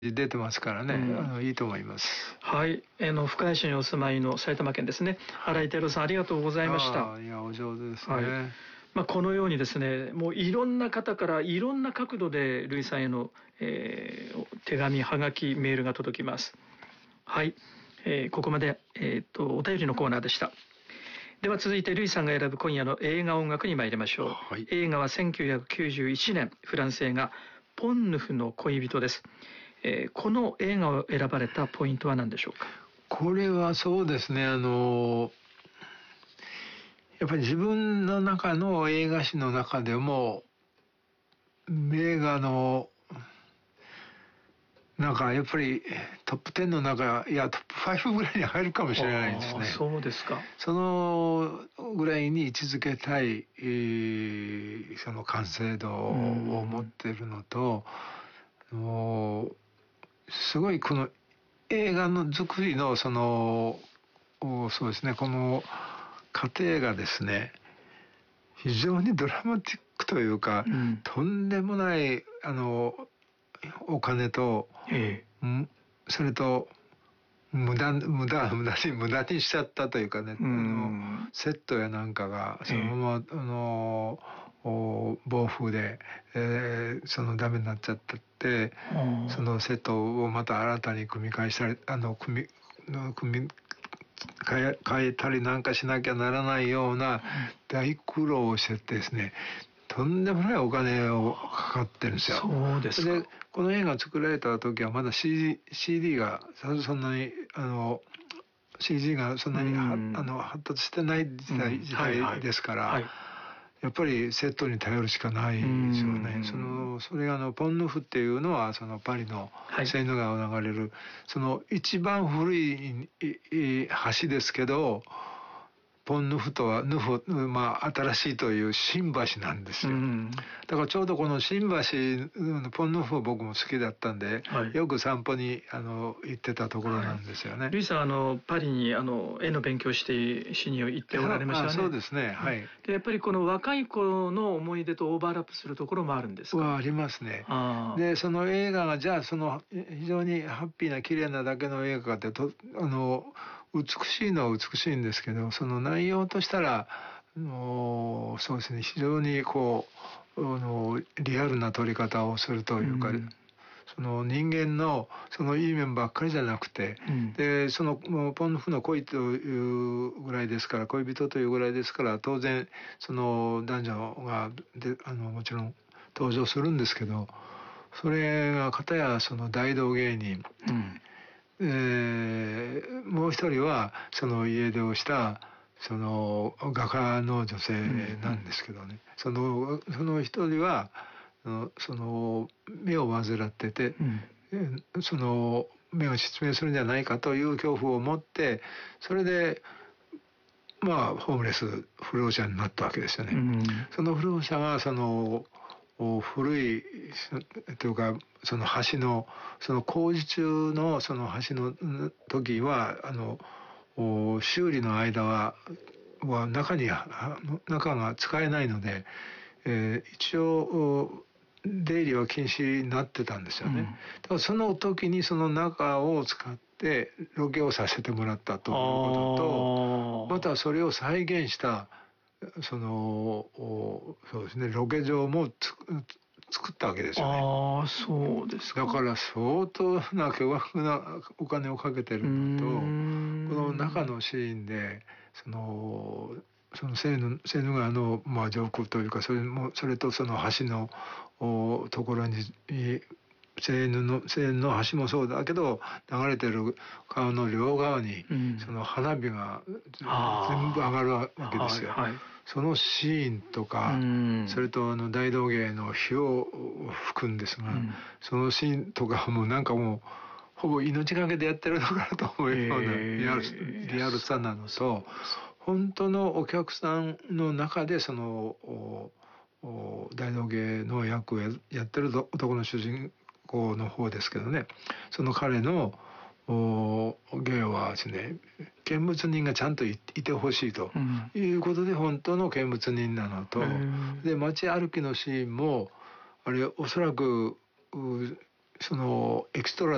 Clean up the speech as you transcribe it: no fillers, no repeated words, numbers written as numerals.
出てますからね、いいと思います。 はい、深谷市にお住まいの埼玉県ですね、新井照さん、ありがとうございました。 いや、お上手ですね。 このようにですね、もういろんな方からいろんな角度で類さんへの、手紙、はがき、メールが届きます。はい、ここまで、お便りのコーナーでした。では続いて類さんが選ぶ今夜の映画音楽に参りましょう。はい、映画は1991年フランス映画ポンヌフの恋人です。この映画を選ばれたポイントは何でしょうか。 これはそうですね、やっぱり自分の中の映画史の中でも名画のなんかやっぱりトップ10の中、いやトップ5ぐらいに入るかもしれないですね。 そうですか。 そのぐらいに位置づけたい、その完成度を持っているのと、すごいこの映画の作りのそうですね、この過程がですね、非常にドラマティックというか、とんでもないお金と、それと無駄にしちゃったというかね、セットやなんかがそのまま暴風で、ダメになっちゃったって、そのセットをまた新たに組み替えしたり変えたりなんかしなきゃならないような大苦労をしてですね、とんでもないお金をかかってるんですよ。 そうですか。 でこの映画作られた時はまだ CD がそんなにCG がそんなに発達してない時代ですから、やっぱりセットに頼るしかないですよね。それがポンヌフっていうのはそのパリのセーヌ川を流れるその一番古い橋ですけど、ポンヌフとは新しいという新橋なんですよ。だからちょうどこの新橋ポンヌフは僕も好きだったんで、よく散歩に行ってたところなんですよね。 ルイさんパリに絵の勉強してしに行っておられましたね。 そうですね。はい。 でやっぱりこの若い頃の思い出とオーバーラップするところもあるんですか。 ありますね。でその映画がじゃあ非常にハッピーな綺麗なだけの映画かって美しいのは美しいんですけど、その内容としたらそうですね、非常にリアルな撮り方をするというか、その人間のそのいい面ばっかりじゃなくて、でそのポンヌフの恋というぐらいですから、恋人というぐらいですから、当然その男女がもちろん登場するんですけど、それが片やその大道芸人、もう一人はその家出をしたその画家の女性なんですけどね、その一人はその目を患ってて、その目が失明するんじゃないかという恐怖を持って、それでホームレス不老者になったわけですよね。その不老者がその古いというかその橋のその工事中のその橋の時は修理の間は中が使えないので、一応出入りは禁止になってたんですよね。だからその時にその中を使ってロケをさせてもらったということと、またそれを再現したそうですね、ロケ場も作ったわけですよね。 そうですか。 だから相当な巨額なお金をかけてるのと、この中のシーンでそのセーヌ川の上空というか、それとその橋のところにセーヌの橋もそうだけど、流れてる川の両側にその花火が全部上がるわけですよ。そのシーンとか、それと大道芸の火を吹くんですが、そのシーンとかもなんかもうほぼ命がけでやってるのかなと思うようなリアルさなのと、本当のお客さんの中でその大道芸の役をやってる男の主人公の方ですけどね、その彼の芸はですね、見物人がちゃんといてほしいということで本当の見物人なのと、で街歩きのシーンもあれおそらくそのエキストラ